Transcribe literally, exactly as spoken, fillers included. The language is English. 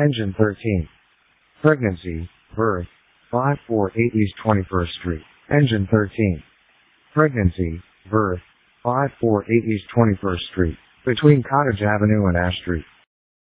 Engine thirteen. Pregnancy, birth, five forty-eight East twenty-first Street. Engine thirteen. Pregnancy, birth, five forty-eight East twenty-first Street, between Cottage Avenue and Ash Street.